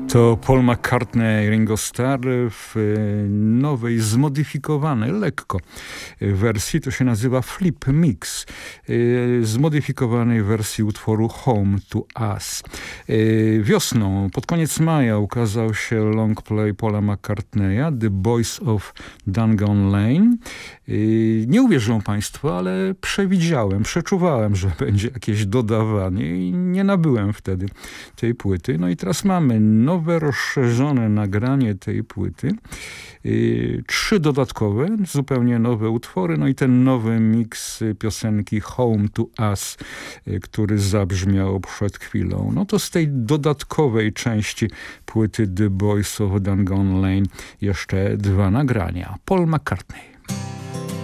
To Paul McCartney, Ringo Starr w nowej, zmodyfikowanej, lekko wersji, to się nazywa Flip Mix, zmodyfikowanej wersji utworu Home to Us. Wiosną, pod koniec maja ukazał się long play Paula McCartneya, The Boys of Dungan Lane. Nie uwierzą Państwo, ale przeczuwałem, że będzie jakieś dodawanie i nie nabyłem wtedy tej płyty. No i teraz mamy nowe, rozszerzone nagranie tej płyty. 3 dodatkowe, zupełnie nowe utwory, no i ten nowy miks piosenki Home to Us, który zabrzmiał przed chwilą. No to z tej dodatkowej części płyty The Boys of Dungan Lane jeszcze 2 nagrania. Paul McCartney.